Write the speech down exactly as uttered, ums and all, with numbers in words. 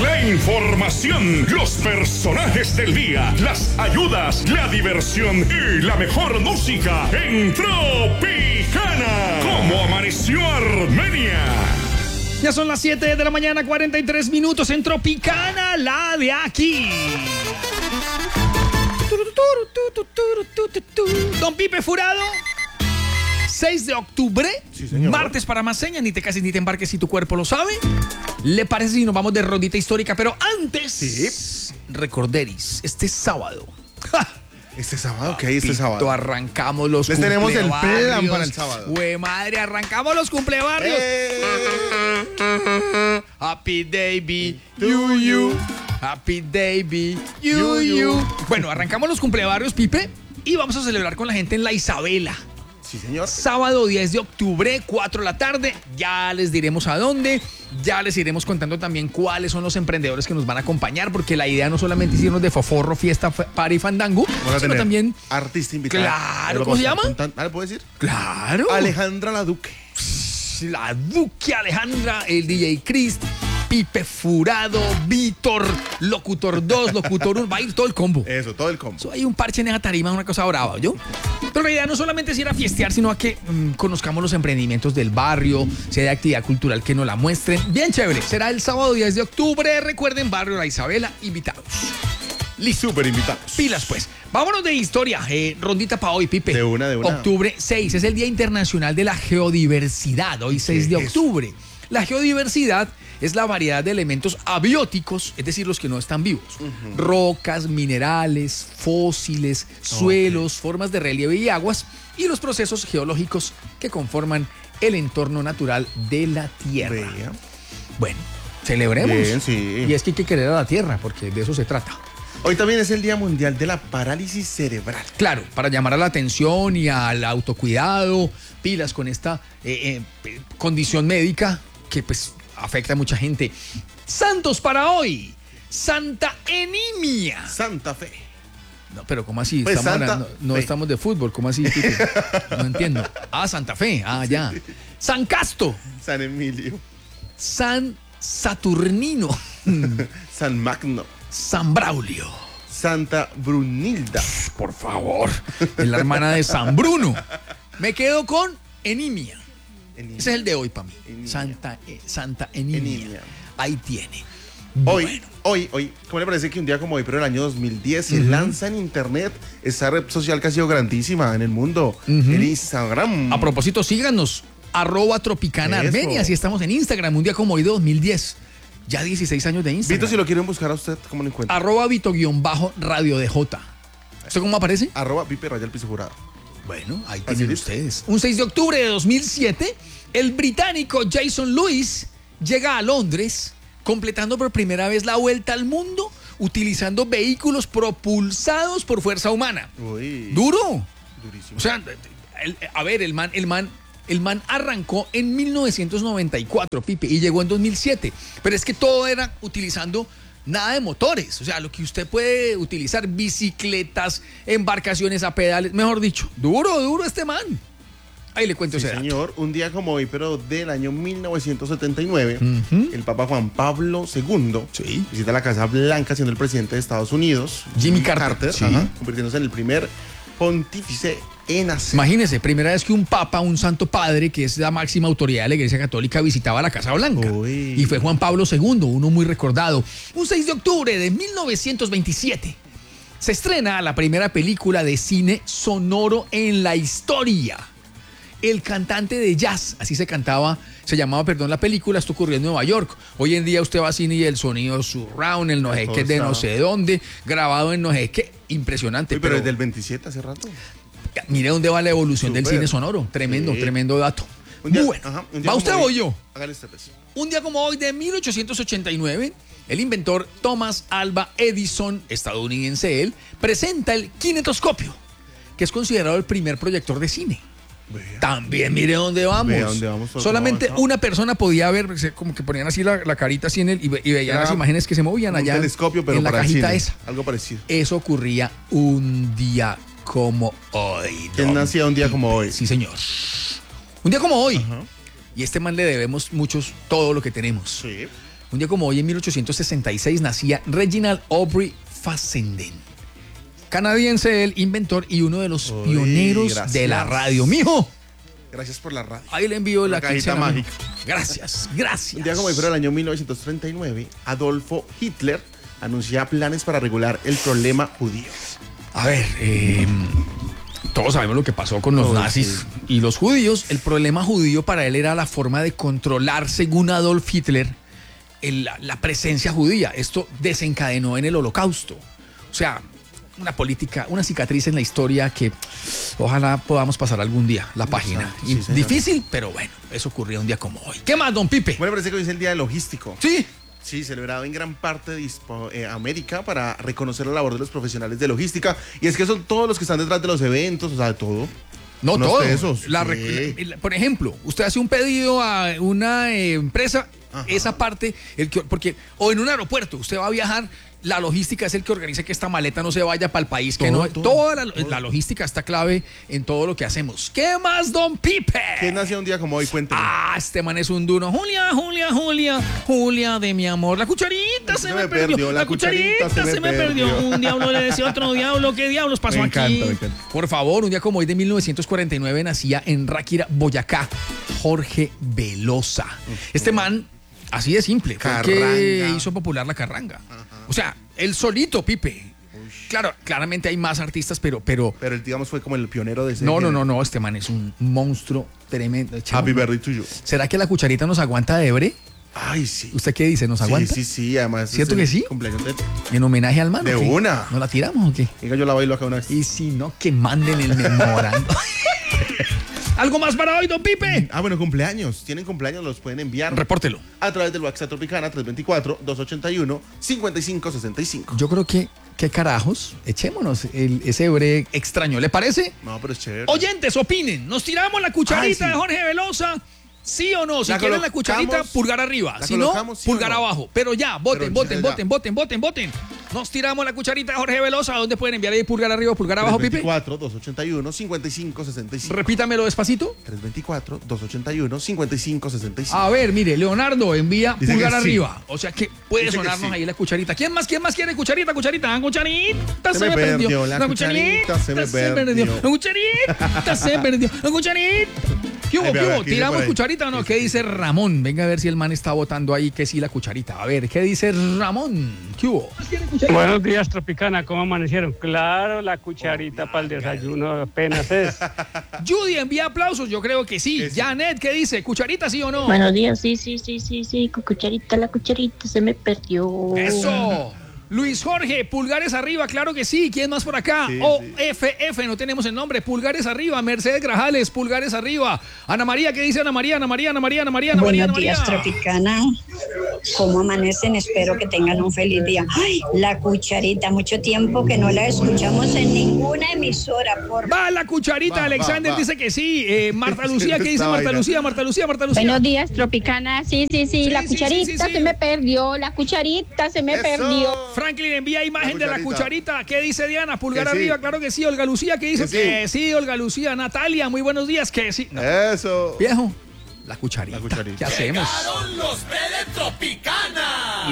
La información, los personajes del día, las ayudas, la diversión y la mejor música en Tropicana. ¿Cómo amaneció Armenia? Ya son las siete de la mañana, cuarenta y tres minutos en Tropicana, la de aquí. Don Pipe Furado, seis de octubre, sí, señor. Martes para más señas, ni te cases ni te embarques si tu cuerpo lo sabe. ¿Le parece si nos vamos de rondita histórica? Pero antes, sí. recorderis, este sábado. ¡Ja! Este sábado, ¿qué hay este Pito, sábado? arrancamos los Les tenemos el cumplebarrios. plan para el sábado. Güey, madre, arrancamos los cumplebarrios. ¡Eh! Happy day be you, you. Happy day be you, you. Bueno, arrancamos los cumplebarrios, Pipe, y vamos a celebrar con la gente en La Isabela. Sí, señor. Sábado diez de octubre, cuatro de la tarde. Ya les diremos a dónde. Ya les iremos contando también cuáles son los emprendedores que nos van a acompañar, porque la idea no solamente es irnos de foforro, fiesta, party, fandango, Vamos a sino tener también... artista invitada. Claro, ¿cómo se llama? ¿Ah, ¿le puedo decir? Claro. Alejandra La Duque. La Duque Alejandra, el D J Chris, Pipe Furado, Víctor, Locutor dos, Locutor uno, va a ir todo el combo. Eso, todo el combo. So, hay un parche en esa tarima, una cosa brava, ¿yo? Pero la idea no solamente es ir a fiestear, sino a que mmm, conozcamos los emprendimientos del barrio, si hay actividad cultural que nos la muestren. Bien chévere, será el sábado diez de octubre, recuerden, barrio La Isabela, invitados. Listo. Súper invitados. Pilas, pues. Vámonos de historia. Eh, rondita para hoy, Pipe. De una, de una. Octubre seis es el Día Internacional de la Geodiversidad. Hoy seis de octubre. La geodiversidad es la variedad de elementos abióticos, es decir, los que no están vivos. Uh-huh. Rocas, minerales, fósiles, suelos, okay. formas de relieve y aguas, y los procesos geológicos que conforman el entorno natural de la Tierra. Vea. Bueno, celebremos. Bien, sí. Y es que hay que querer a la Tierra, porque de eso se trata. Hoy también es el Día Mundial de la Parálisis Cerebral. Claro, para llamar a la atención y al autocuidado, pilas con esta eh, eh, condición médica que pues afecta a mucha gente. Santos para hoy, Santa Enimia. Santa Fe. No, pero ¿cómo así? Pues estamos Santa hablando, no Fe. estamos de fútbol, ¿cómo así? Pipe? No entiendo. Ah, Santa Fe, ah, ya. San Casto. San Emilio. San Saturnino. San Magno. San Braulio. Santa Brunilda. Por favor. Es la hermana de San Bruno. Me quedo con Enimia. Enimia. Ese es el de hoy para mí. Enimia. Santa, eh, Santa Enimia. Enimia. Ahí tiene. Hoy, bueno. hoy, hoy, ¿cómo le parece que un día como hoy, pero en el año dos mil diez, uh-huh. se lanza en internet esta red social que ha sido grandísima en el mundo, uh-huh. el Instagram? A propósito, síganos, arroba Tropicana Armenia, si estamos en Instagram, un día como hoy de dos mil diez. Ya dieciséis años de Instagram. Vito, si lo quieren buscar a usted, ¿cómo lo encuentra? Arroba Vito-Radio de J. ¿Usted cómo aparece? Arroba Pipe Raya el Piso Jurado. Bueno, ahí tienen ustedes. Un seis de octubre de dos mil siete, el británico Jason Lewis llega a Londres, completando por primera vez la vuelta al mundo, utilizando vehículos propulsados por fuerza humana. Uy. Duro. Durísimo. O sea, el, a ver, el man, el man... El man arrancó en mil novecientos noventa y cuatro, Pipe, y llegó en dos mil siete. Pero es que todo era utilizando nada de motores. O sea, lo que usted puede utilizar, bicicletas, embarcaciones a pedales, mejor dicho, duro, duro este man. Ahí le cuento sí, ese dato. Señor, un día como hoy, pero del año mil novecientos setenta y nueve, uh-huh. el Papa Juan Pablo segundo sí. visita la Casa Blanca siendo el presidente de Estados Unidos, Jimmy Carter, Carter sí. ajá, convirtiéndose en el primer pontífice en hacer. Imagínese, primera vez que un papa, un santo padre, que es la máxima autoridad de la Iglesia Católica, visitaba la Casa Blanca. Uy. Y fue Juan Pablo segundo, uno muy recordado. Un seis de octubre de mil novecientos veintisiete se estrena la primera película de cine sonoro en la historia. El cantante de jazz, así se cantaba, se llamaba, perdón, la película, esto ocurrió en Nueva York. Hoy en día usted va a cine y el sonido surround, el no sé qué de no sé dónde, grabado en no sé qué, impresionante. Uy, pero es del veintisiete hace rato. Mire dónde va la evolución Super. del cine sonoro. Tremendo, sí. tremendo dato. Un día, bueno, ajá, un día ¿va usted o yo? Hágale este peso. Un día como hoy de mil ochocientos ochenta y nueve, el inventor Thomas Alva Edison, estadounidense él, presenta el kinetoscopio, que es considerado el primer proyector de cine. Vea. También mire dónde vamos. Vea dónde vamos Solamente no, no. una persona podía ver, como que ponían así la, la carita así en el, y, ve, y veían Era las imágenes que se movían allá. Un telescopio, pero en la para cajita cine. esa. Algo parecido. Eso ocurría un día como hoy. ¿Quién nacía un día como hoy? Sí, señor. Un día como hoy. Ajá. Y a este man le debemos muchos todo lo que tenemos. Sí. Un día como hoy, en mil ochocientos sesenta y seis, nacía Reginald Aubrey Fessenden. Canadiense, el inventor y uno de los Uy, pioneros gracias. de la radio. Mijo. Gracias por la radio. Ahí le envío la, la cajita mágica. Gracias, gracias. Un día como hoy, pero el año mil novecientos treinta y nueve, Adolfo Hitler anuncia planes para regular el problema judío. A ver, eh, todos sabemos lo que pasó con los oh, nazis sí. y los judíos. El problema judío para él era la forma de controlar, según Adolf Hitler, el, la, la presencia judía. Esto desencadenó en el Holocausto. O sea, una política, una cicatriz en la historia que ojalá podamos pasar algún día la página. Sí, sí, difícil, pero bueno, eso ocurrió un día como hoy. ¿Qué más, don Pipe? Bueno, parece que hoy es el día del logístico. Sí. Sí, celebrado en gran parte de eh, América para reconocer la labor de los profesionales de logística. Y es que son todos los que están detrás de los eventos, o sea, de todo. No, todos. Esos. La, sí. la, por ejemplo, usted hace un pedido a una eh, empresa, Ajá. esa parte, el que, porque, o en un aeropuerto, usted va a viajar. La logística es el que organiza que esta maleta no se vaya para el país, que todo, no. Todo, toda la, todo. la logística está clave en todo lo que hacemos. ¿Qué más, don Pipe? ¿Quién nació un día como hoy? Cuénteme. Ah, este man es un duro. Julia, Julia, Julia, Julia de mi amor. La cucharita se, se me, me perdió. perdió. La, la cucharita, cucharita se, se me perdió. perdió. Un diablo le decía a otro diablo. ¿Qué diablos pasó me encanta, aquí? Me encanta. Por favor, un día como hoy de mil novecientos cuarenta y nueve nacía en Ráquira, Boyacá, Jorge Velosa. Uh-huh. Este man, así de simple, porque hizo popular la carranga. Ajá. O sea, él solito, Pipe. Uy. Claro, claramente hay más artistas, pero... Pero, pero él, digamos, fue como el pionero de ese... No, no, no, no, este man es un monstruo tremendo. Happy birthday to you. ¿Será que la cucharita nos aguanta de Ebre? Ay, sí. ¿Usted qué dice? ¿Nos aguanta? Sí, sí, sí, además... ¿Cierto que sí? Cumpleaños de... ¿En homenaje al man? De una. ¿Nos la tiramos o qué? Venga, yo la bailo acá una vez. Y si no, que manden el memorando. ¿Algo más para hoy, don Pipe? Ah, bueno, cumpleaños. Tienen cumpleaños, los pueden enviar. Repórtelo. A través del WhatsApp Tropicana tres dos cuatro, dos ocho uno, cinco cinco seis cinco. Yo creo que, ¿qué carajos? Echémonos el, ese Ebre extraño. ¿Le parece? No, pero es chévere. Oyentes, opinen. ¿Nos tiramos la cucharita Ay, sí. de Jorge Velosa? ¿Sí o no? Si la quieren la cucharita, pulgar arriba. Si no, ¿sí pulgar no? abajo. Pero ya, voten, voten, voten, voten, voten, voten. Nos tiramos la cucharita de Jorge Velosa. ¿A dónde pueden enviar ahí pulgar arriba o pulgar abajo, Pipe? tres dos cuatro, dos ocho uno, cinco cinco seis cinco. Repítamelo despacito. tres dos cuatro, dos ocho uno, cinco cinco seis cinco. A ver, mire, Leonardo envía Dice pulgar arriba. Sí. O sea que puede Dice sonarnos que sí. ahí la cucharita. ¿Quién más? ¿Quién más quiere cucharita? Cucharita, cucharita. Se, se me perdió. perdió. La, la cucharita, cucharita se me se perdió. La cucharita se perdió. La cucharita. ¿Qué hubo? ¿Qué hubo? ¿Tiramos cucharita o no? ¿Qué dice Ramón? Venga a ver si el man está votando ahí que sí la cucharita. A ver, ¿qué dice Ramón? ¿Qué hubo? Buenos días, Tropicana. ¿Cómo amanecieron? Claro, la cucharita oh, para el desayuno apenas es. Judy, envía aplausos. Yo creo que sí. sí. Janet, ¿qué dice? ¿Cucharita sí o no? Buenos días, sí, sí, sí, sí, sí. Cucharita, la cucharita se me perdió. ¡Eso! Luis Jorge, pulgares arriba, claro que sí. ¿Quién más por acá? Sí, O F F, sí. no tenemos el nombre. Pulgares arriba. Mercedes Grajales, pulgares arriba. Ana María, ¿qué dice Ana María? Ana María, Ana María, Ana María, Ana María. Buenos días, Tropicana. ¿Cómo amanecen? Espero que tengan un feliz día. ¡Ay, la cucharita! Mucho tiempo que no la escuchamos en ninguna emisora. Por... Va la cucharita, va, Alexander va, va. dice que sí. Eh, Marta Lucía, ¿qué dice Marta Lucía? Marta Lucía, Marta Lucía. Buenos días, Tropicana. Sí, sí, sí. sí la cucharita sí, sí, sí, sí. se me perdió. La cucharita se me Eso. perdió. Franklin envía imagen la de la cucharita. ¿Qué dice Diana? Pulgar sí. arriba, claro que sí. Olga Lucía, ¿qué dice? Que sí. sí, Olga Lucía. Natalia, muy buenos días. Que sí. No. Eso. Viejo, la cucharita. La cucharita. ¿Qué hacemos? Llegaron los Tropicana.